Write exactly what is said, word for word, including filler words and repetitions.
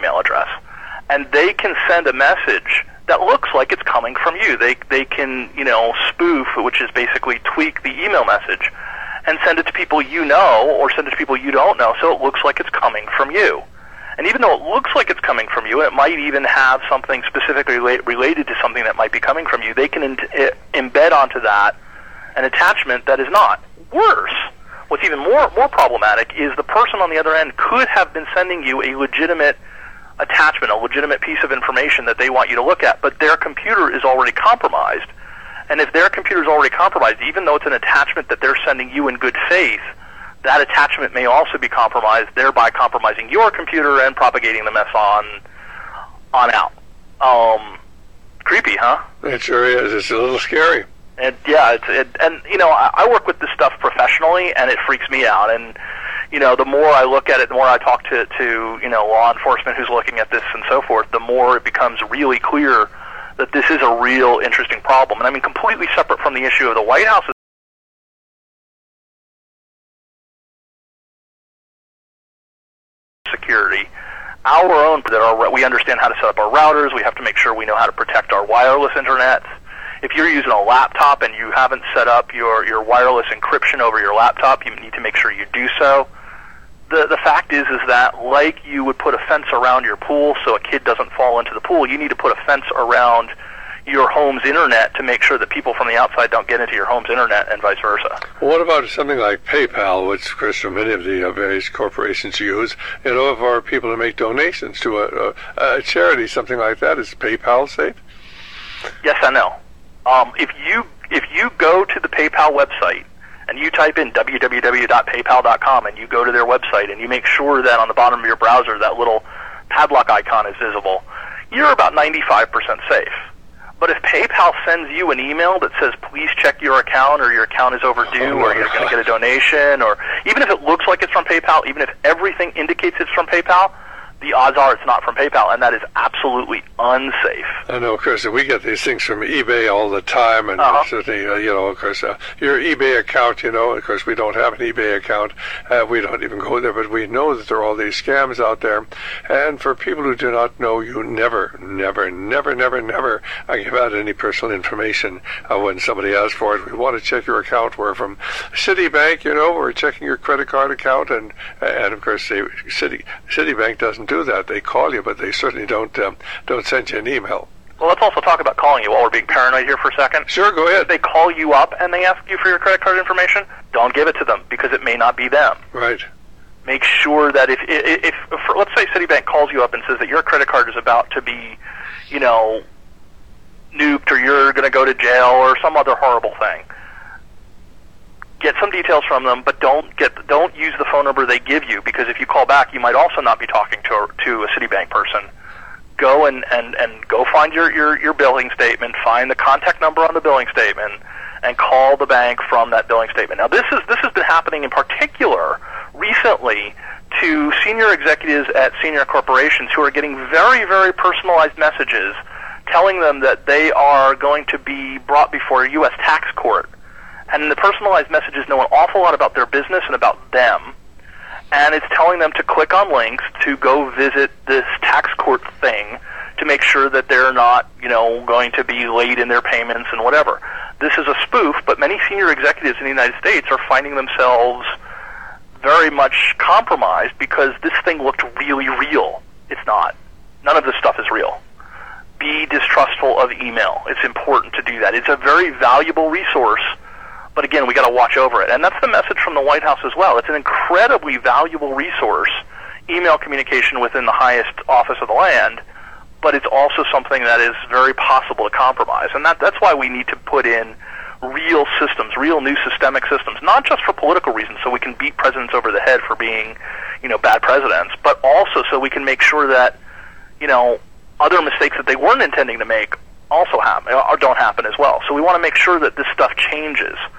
email address, and they can send a message that looks like it's coming from you. They they can, you know, spoof, which is basically tweak the email message, and send it to people you know or send it to people you don't know, so it looks like it's coming from you. And even though it looks like it's coming from you, and it might even have something specifically rela- related to something that might be coming from you, they can in- I- embed onto that an attachment that is not. Worse, what's even more more problematic is the person on the other end could have been sending you a legitimate attachment, a legitimate piece of information that they want you to look at, but their computer is already compromised. And if their computer is already compromised, even though it's an attachment that they're sending you in good faith, that attachment may also be compromised, thereby compromising your computer and propagating the mess on on out. Um, creepy, huh? It sure is. It's a little scary. And yeah, it's, it, and you know, I, I work with this stuff professionally, and it freaks me out. And you know, the more I look at it, the more I talk to to you know law enforcement who's looking at this and so forth, the more it becomes really clear that this is a real interesting problem. And I mean, completely separate from the issue of the White House's security, our own, that our, we understand how to set up our routers, we have to make sure we know how to protect our wireless internet. If you're using a laptop and you haven't set up your, your wireless encryption over your laptop, you need to make sure you do so. The the fact is is that like you would put a fence around your pool so a kid doesn't fall into the pool, you need to put a fence around your home's internet to make sure that people from the outside don't get into your home's internet and vice versa. Well, what about something like PayPal, which, of course, many of the uh, various corporations use, you know, if our people to make donations to a, a, a charity, something like that, is PayPal safe? Yes and no. Um, if you if you go to the PayPal website and you type in w w w dot paypal dot com and you go to their website and you make sure that on the bottom of your browser that little padlock icon is visible, you're about ninety-five percent safe. But if PayPal sends you an email that says, please check your account, or your account is overdue, oh, or you're going to get a donation, or even if it looks like it's from PayPal, even if everything indicates it's from PayPal, the odds are it's not from PayPal, and that is absolutely unsafe. I know, of course, we get these things from eBay all the time, and uh-huh. certainly, uh, you know, of course, uh, your eBay account, you know, of course, we don't have an eBay account. Uh, we don't even go there, but we know that there are all these scams out there. And for people who do not know, you never, never, never, never, never uh, give out any personal information uh, when somebody asks for it. We want to check your account. We're from Citibank, you know, we're checking your credit card account, and, and of course, they, Citi, Citibank doesn't do that. They call you, but they certainly don't um, don't send you an email. Well, let's also talk about calling you while we're being paranoid here for a second. Sure, go ahead. If they call you up and they ask you for your credit card information, don't give it to them because it may not be them. Right. Make sure that if, if, if, if let's say Citibank calls you up and says that your credit card is about to be, you know, nuked, or you're going to go to jail or some other horrible thing, get some details from them, but don't get don't use the phone number they give you, because if you call back, you might also not be talking to a, to a Citibank person. Go and, and, and go find your, your, your billing statement, find the contact number on the billing statement, and call the bank from that billing statement. Now, this is this has been happening in particular recently to senior executives at senior corporations who are getting very, very personalized messages telling them that they are going to be brought before a U S tax court. And the personalized messages know an awful lot about their business and about them. And it's telling them to click on links to go visit this tax court thing to make sure that they're not, you know, going to be late in their payments and whatever. This is a spoof, but many senior executives in the United States are finding themselves very much compromised because this thing looked really real. It's not. None of this stuff is real. Be distrustful of email. It's important to do that. It's a very valuable resource. But again, we got to watch over it. And that's the message from the White House as well. It's an incredibly valuable resource, email communication within the highest office of the land, but it's also something that is very possible to compromise. And that, that's why we need to put in real systems, real new systemic systems, not just for political reasons, so we can beat presidents over the head for being, you know, bad presidents, but also so we can make sure that, you know, other mistakes that they weren't intending to make also happen or don't happen as well. So we want to make sure that this stuff changes.